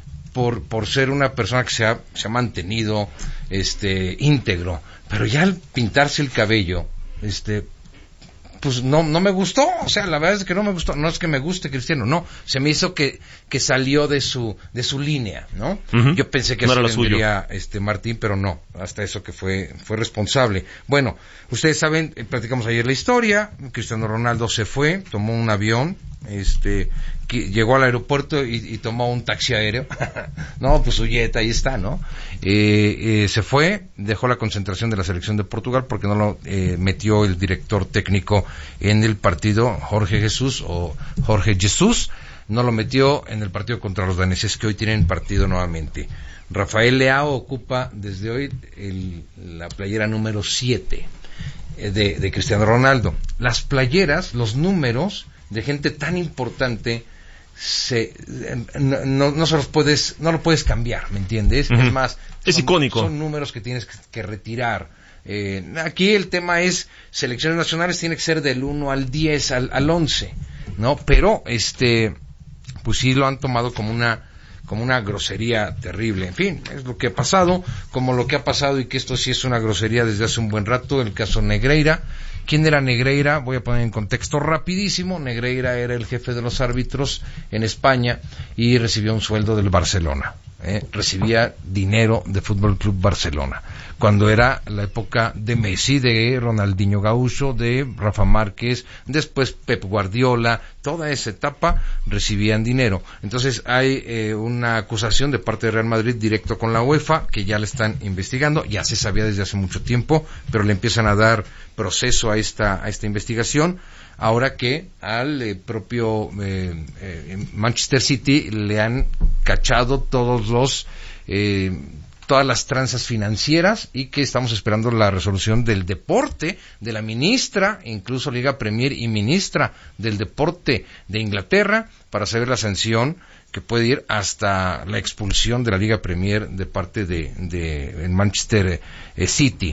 por por ser una persona que se ha se ha mantenido este íntegro, pero ya al pintarse el cabello, este pues no no me gustó, o sea, la verdad es que no me gustó, no es que me guste Cristiano, no, se me hizo que que salió de su de su línea, ¿no? Uh-huh. Yo pensé que no así vendría este Martín, pero no, hasta eso que fue fue responsable. Bueno, ustedes saben, eh, platicamos ayer la historia, Cristiano Ronaldo se fue, tomó un avión, este que llegó al aeropuerto y, y tomó un taxi aéreo. No, pues su jet, ahí está, ¿no? Eh, eh, se fue, dejó la concentración de la selección de Portugal porque no lo eh, metió el director técnico en el partido, Jorge Jesús o Jorge Jesús, no lo metió en el partido contra los daneses, que hoy tienen partido nuevamente. Rafael Leao ocupa desde hoy el, la playera número siete eh, de, de Cristiano Ronaldo. Las playeras, los números de gente tan importante se no, no, no se los puedes no lo puedes cambiar, ¿me entiendes? Uh-huh. Es más, es son, icónico, son números que tienes que, que retirar. Eh, aquí el tema es selecciones nacionales, tiene que ser del uno al diez al, al once, ¿no? Pero este pues sí lo han tomado como una como una grosería terrible. En fin, es lo que ha pasado, como lo que ha pasado, y que esto sí es una grosería desde hace un buen rato, el caso Negreira. ¿Quién era Negreira? Voy a poner en contexto rapidísimo. Negreira era el jefe de los árbitros en España y recibió un sueldo del Barcelona. ¿eh? Recibía dinero de Fútbol Club Barcelona. Cuando era la época de Messi, de Ronaldinho Gaúcho, de Rafa Márquez, después Pep Guardiola, toda esa etapa recibían dinero. Entonces hay eh, una acusación de parte de Real Madrid directo con la UEFA, que ya le están investigando, ya se sabía desde hace mucho tiempo, pero le empiezan a dar proceso a esta a esta investigación, ahora que al eh, propio eh, eh, Manchester City le han cachado todos los eh, todas las tranzas financieras, y que estamos esperando la resolución del deporte, de la ministra, incluso Liga Premier y ministra del deporte de Inglaterra, para saber la sanción que puede ir hasta la expulsión de la Liga Premier de parte de, de Manchester eh, City.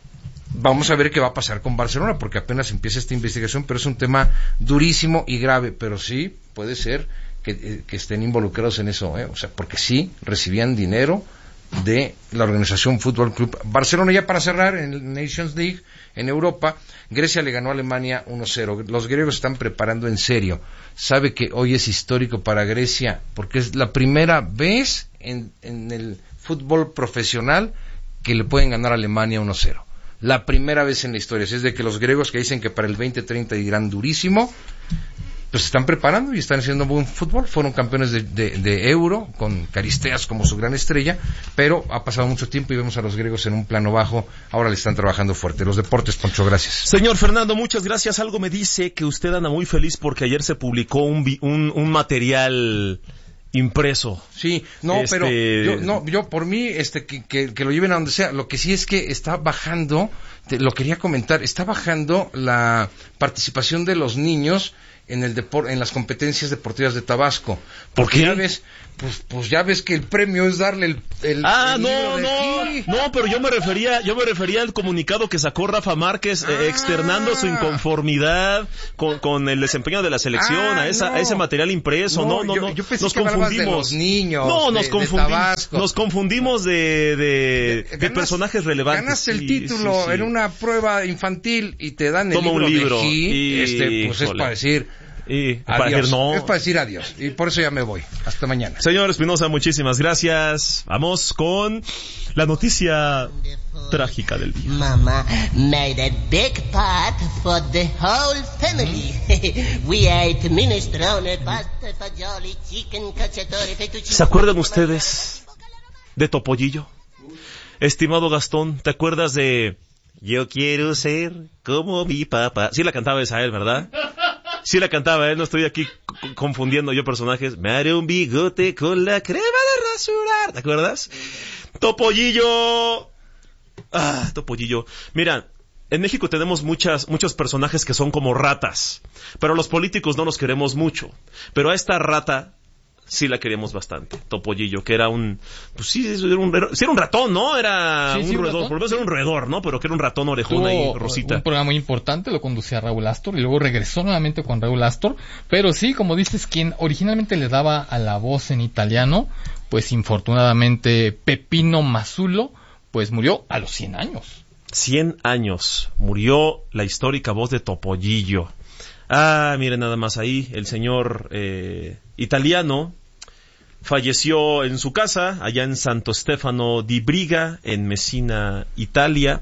Vamos a ver qué va a pasar con Barcelona, porque apenas empieza esta investigación, pero es un tema durísimo y grave, pero sí puede ser que, que estén involucrados en eso, ¿eh? O sea, porque sí recibían dinero de la organización Fútbol Club Barcelona. Ya para cerrar, en el Nations League en Europa, Grecia le ganó a Alemania uno cero. Los griegos están preparando en serio. Sabe que hoy es histórico para Grecia, porque es la primera vez en, en el fútbol profesional que le pueden ganar a Alemania uno cero. La primera vez en la historia. Es de que los griegos, que dicen que para el veinte treinta irán durísimo, pues se están preparando y están haciendo buen fútbol. Fueron campeones de, de, de Euro, con Caristeas como su gran estrella, pero ha pasado mucho tiempo y vemos a los griegos en un plano bajo. Ahora le están trabajando fuerte. Los deportes, Poncho, gracias. Señor Fernando, muchas gracias. Algo me dice que usted anda muy feliz porque ayer se publicó un, un, un material impreso. Sí, no, este... pero yo, no, yo por mí, este, que, que, que lo lleven a donde sea. Lo que sí es que está bajando, te, lo quería comentar, está bajando la participación de los niños en el depor, en las competencias deportivas de Tabasco. Porque ya ves, pues, pues ya ves que el premio es darle el, el ah el no no aquí. no pero yo me refería yo me refería al comunicado que sacó Rafa Márquez ah. eh, externando su inconformidad con, con el desempeño de la selección ah, a esa no. a ese material impreso. No no no, yo, no. yo pensé nos que confundimos de los niños no nos de, confundimos de Tabasco. nos confundimos de de, de, ganas, de personajes relevantes. Ganas el sí, título sí, sí. en una prueba infantil y te dan el Toma libro, un libro de G, y... este pues es para decir Y para decir no. Es para decir adiós. Y por eso ya me voy. Hasta mañana. Señor Espinosa, muchísimas gracias. Vamos con la noticia trágica del día. Mama made a big pot for the whole family. We ate minestrone, pasta, fagioli, chicken, cacciatore, fettuccine. ¿Se acuerdan ustedes de Topollillo? Estimado Gastón, ¿te acuerdas de Yo quiero ser como mi papá? Sí la cantaba esa él, ¿verdad? Sí la cantaba él, no estoy aquí c- confundiendo yo personajes. Me haré un bigote con la crema de rasurar. ¿Te acuerdas? Topollillo. Ah, Topollillo. Mira, en México tenemos muchas, muchos personajes que son como ratas. Pero los políticos no los queremos mucho. Pero a esta rata sí la queremos bastante. Topollillo, que era un... Pues sí, era un, era, sí era un ratón, ¿no? Era sí, un sí, roedor. ratón, por lo menos sí. era un roedor, ¿no? Pero que era un ratón orejón Tuvo ahí, rosita. un programa muy importante, lo conducía Raúl Astor y luego regresó nuevamente con Raúl Astor. Pero sí, como dices, quien originalmente le daba a la voz en italiano, pues infortunadamente Peppino Mazzulo, pues murió a los cien años. cien años. Murió la histórica voz de Topollillo. Ah, miren nada más ahí, el señor eh, italiano falleció en su casa, allá en Santo Stefano di Briga, en Messina, Italia.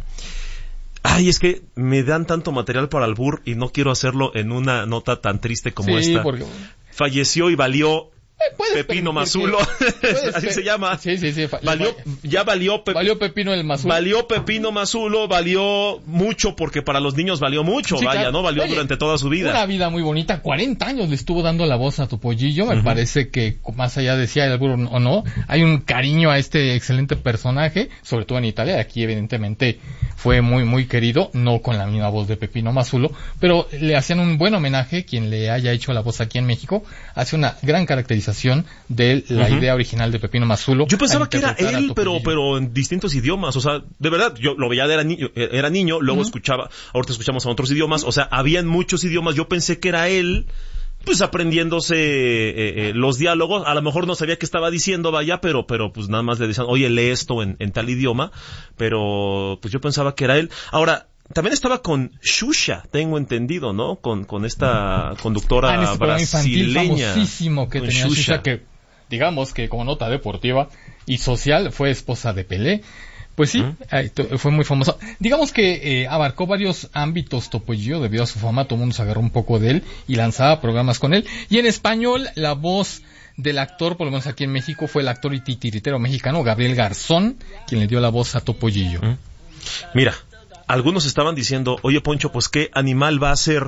Ay, es que me dan tanto material para albur y no quiero hacerlo en una nota tan triste como sí, esta. Porque... Falleció y valió... Pepino Mazzulo, así pe- se llama. Sí, sí, sí. Valió, ya valió, Pe- valió Pepino el Mazzulo. Valió Pepino Mazzulo, valió mucho porque para los niños valió mucho, Sí, vaya, claro. ¿no? Valió Oye, durante toda su vida. Una vida muy bonita, cuarenta años le estuvo dando la voz a Topollillo, me uh-huh. parece que más allá de si hay algo o no, hay un cariño a este excelente personaje, sobre todo en Italia, aquí evidentemente fue muy muy querido, no con la misma voz de Pepino Mazzulo, pero le hacían un buen homenaje, quien le haya hecho la voz aquí en México, hace una gran caracterización de la uh-huh. idea original de Pepino Mazzulo. Yo pensaba que era él, pero pero en distintos idiomas, o sea, de verdad, yo lo veía de era niño, era niño, luego uh-huh. escuchaba, ahorita escuchamos a otros idiomas, o sea, habían muchos idiomas, yo pensé que era él, pues aprendiéndose eh, eh, los diálogos, a lo mejor no sabía qué estaba diciendo, vaya, pero pero pues nada más le decían, oye, lee esto en, en tal idioma, pero pues yo pensaba que era él. Ahora, también estaba con Xuxa, tengo entendido, ¿no? Con con esta conductora ah, en ese brasileña. Infantil famosísimo que tenía Xuxa, Xuxa, que digamos que como nota deportiva y social fue esposa de Pelé. Pues sí, uh-huh. fue muy famoso. Digamos que eh, abarcó varios ámbitos Topollillo debido a su fama, todo el mundo se agarró un poco de él y lanzaba programas con él. Y en español, la voz del actor, por lo menos aquí en México, fue el actor y titiritero mexicano Gabriel Garzón, quien le dio la voz a Topollillo. Uh-huh. Mira, algunos estaban diciendo, oye Poncho, pues qué animal va a ser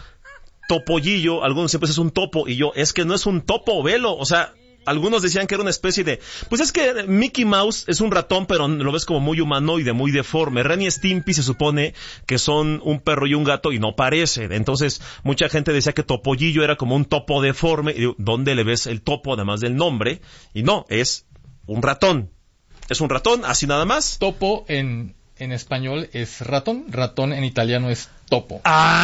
Topollillo, algunos siempre es un topo, y yo, es que no es un topo, velo, o sea... Algunos decían que era una especie de... Pues es que Mickey Mouse es un ratón, pero lo ves como muy humanoide, muy deforme. Ren y Stimpy se supone que son un perro y un gato y no parece. Entonces, mucha gente decía que Topollillo era como un topo deforme. Y ¿dónde le ves el topo además del nombre? Y no, es un ratón. Es un ratón, así nada más. Topo en, en español es ratón, ratón en italiano es topo.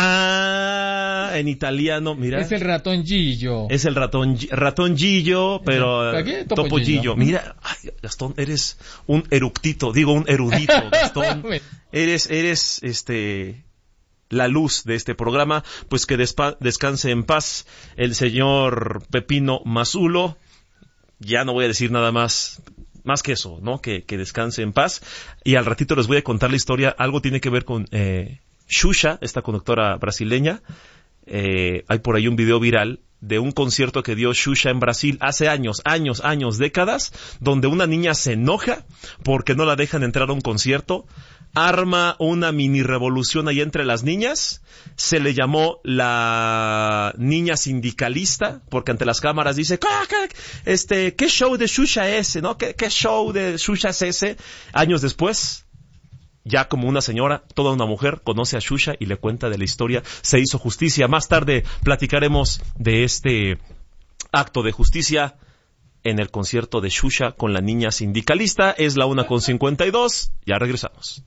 Ah, en italiano, mira. Es el ratón Gillo. Es el ratón, ratón Gillo, pero Topollillo. Mira, ay, Gastón, eres un eructito, digo un erudito, Gastón. eres, eres, este, la luz de este programa. Pues que despa- descanse en paz el señor Pepino Mazzulo. Ya no voy a decir nada más. Más que eso, ¿no? Que, que descanse en paz. Y al ratito les voy a contar la historia. Algo tiene que ver con eh, Xuxa, esta conductora brasileña. eh, hay por ahí un video viral de un concierto que dio Xuxa en Brasil hace años, años, años, décadas, donde una niña se enoja porque no la dejan entrar a un concierto, arma una mini revolución ahí entre las niñas, se le llamó la niña sindicalista, porque ante las cámaras dice, este, ¿qué show de Xuxa es ese, no? ¿Qué, qué show de Xuxa es ese? Años después, ya como una señora, toda una mujer, conoce a Xuxa y le cuenta de la historia, se hizo justicia. Más tarde platicaremos de este acto de justicia en el concierto de Xuxa con la niña sindicalista. Es la una con cincuenta y dos, ya regresamos.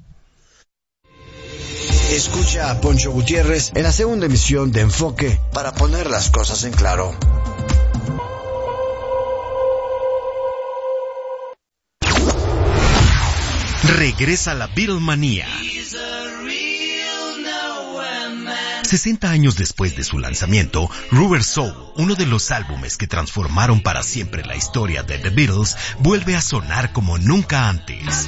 Escucha a Poncho Gutiérrez en la segunda emisión de Enfoque para poner las cosas en claro. Regresa la Beatlemanía. sesenta años después de su lanzamiento, Rubber Soul, uno de los álbumes que transformaron para siempre la historia de The Beatles, vuelve a sonar como nunca antes.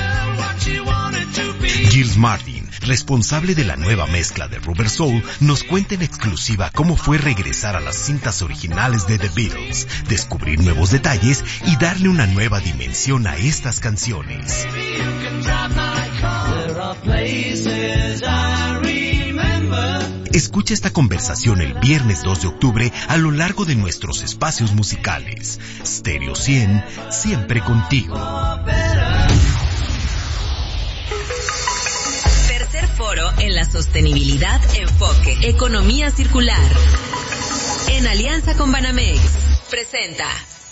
Giles Martin, responsable de la nueva mezcla de Rubber Soul, nos cuenta en exclusiva cómo fue regresar a las cintas originales de The Beatles, descubrir nuevos detalles y darle una nueva dimensión a estas canciones. Escucha esta conversación el viernes dos de octubre a lo largo de nuestros espacios musicales. Stereo cien, siempre contigo. Tercer foro en la sostenibilidad, enfoque, economía circular. En alianza con Banamex, presenta.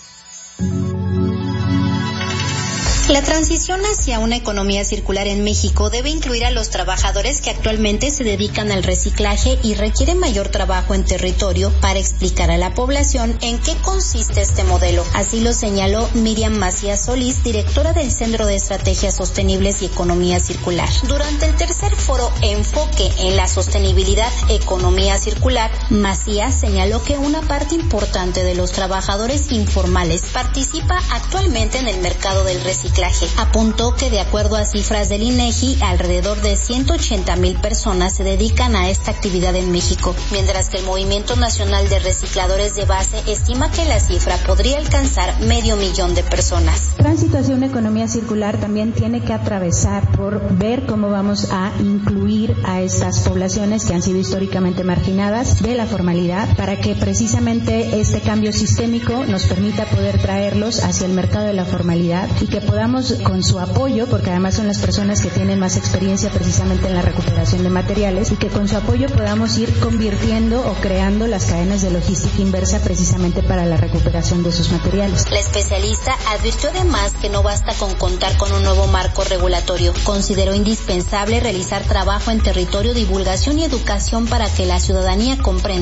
La transición hacia una economía circular en México debe incluir a los trabajadores que actualmente se dedican al reciclaje y requieren mayor trabajo en territorio para explicar a la población en qué consiste este modelo. Así lo señaló Miriam Macías Solís, directora del Centro de Estrategias Sostenibles y Economía Circular. Durante el tercer foro Enfoque en la Sostenibilidad, Economía Circular, Macías señaló que una parte importante de los trabajadores informales participa actualmente en el mercado del reciclaje. Apuntó que de acuerdo a cifras del INEGI, alrededor de ciento ochenta mil personas se dedican a esta actividad en México, mientras que el Movimiento Nacional de Recicladores de Base estima que la cifra podría alcanzar medio millón de personas. Tránsito hacia una economía circular también tiene que atravesar por ver cómo vamos a incluir a estas poblaciones que han sido históricamente marginadas de la formalidad, para que precisamente este cambio sistémico nos permita poder traerlos hacia el mercado de la formalidad y que podamos con su apoyo, porque además son las personas que tienen más experiencia precisamente en la recuperación de materiales, y que con su apoyo podamos ir convirtiendo o creando las cadenas de logística inversa precisamente para la recuperación de sus materiales. La especialista advirtió además que no basta con contar con un nuevo marco regulatorio. Consideró indispensable realizar trabajo en territorio, divulgación y educación para que la ciudadanía comprenda